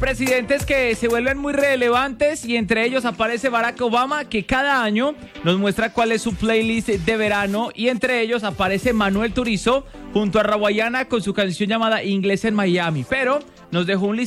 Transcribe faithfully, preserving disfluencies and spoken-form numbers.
Presidentes que se vuelven muy relevantes y entre ellos aparece Barack Obama, que cada año nos muestra cuál es su playlist de verano, y entre ellos aparece Manuel Turizo junto a Rawayana con su canción llamada Inglés en Miami, pero nos dejó un